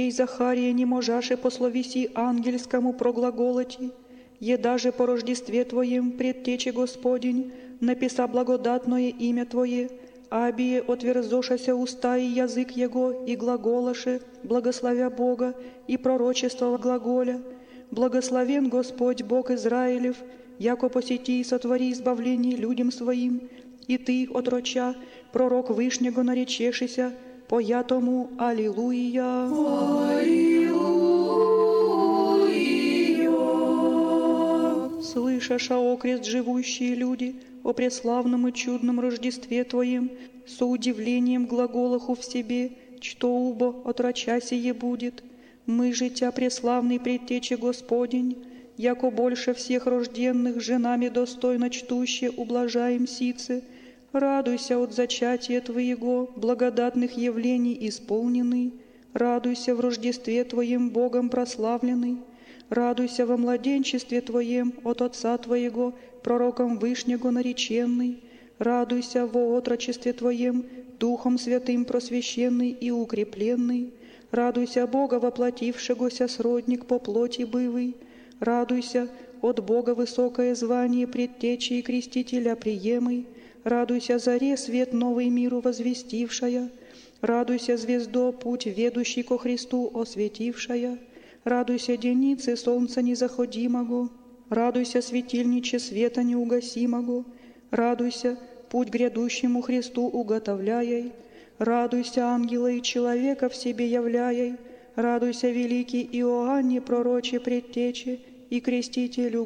Сей Захария не можаше по словеси ангельскому проглаголоти, едаже по рождестве Твоем предтече Господень, написа благодатное имя Твое, абие отверзошася уста и язык Его, и глаголаше, благословя Бога, и пророчество глаголя. Благословен Господь Бог Израилев, яко посети и сотвори избавление людям Своим, и Ты, отроча, пророк Вышнего наречешися, поя тому Аллилуйя. Слышаша окрест живущие люди о преславном и чудном Рождестве Твоем, со удивлением глаголаху в себе, что убо отроча сие будет, мы же Тя преславный предтече Господень, яко больше всех рожденных женами достойно чтуще ублажаем сице, радуйся от зачатия Твоего, благодатных явлений исполненный, радуйся в Рождестве Твоем Богом прославленный, радуйся во младенчестве Твоем от Отца Твоего, пророком Вышнего нареченный, радуйся во отрочестве Твоем, Духом Святым просвященный и укрепленный, радуйся Бога воплотившегося сродник по плоти бывый, радуйся от Бога высокое звание предтечи и крестителя приемый, радуйся заре свет новый миру возвестившая, радуйся звездо путь ведущий ко Христу осветившая, радуйся денице солнца незаходимого, радуйся светильниче света неугасимого, радуйся путь грядущему Христу уготовляй, радуйся ангела и человека в себе являй, радуйся великий Иоанне пророче предтече и крестителю